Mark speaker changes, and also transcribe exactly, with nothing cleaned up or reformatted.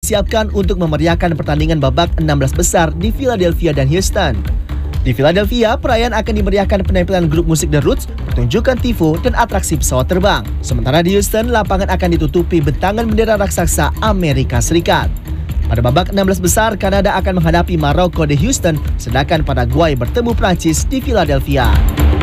Speaker 1: Siapkan untuk memeriahkan pertandingan babak enam belas besar di Philadelphia dan Houston. Di Philadelphia, perayaan akan dimeriahkan penampilan grup musik The Roots, pertunjukan tifo, dan atraksi pesawat terbang. Sementara di Houston, lapangan akan ditutupi bentangan bendera raksasa Amerika Serikat. Pada babak enam belas besar, Kanada akan menghadapi Maroko di Houston, sedangkan Paraguay bertemu Prancis di Philadelphia.